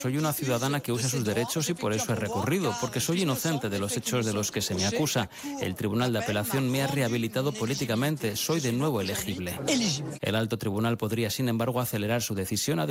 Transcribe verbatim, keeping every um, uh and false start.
Soy una ciudadana que usa sus derechos y por eso he recurrido, porque soy inocente de los hechos de los que se me acusa. El Tribunal de Apelación me ha rehabilitado políticamente. Soy de nuevo elegible. El alto tribunal podría, sin embargo, acelerar su decisión.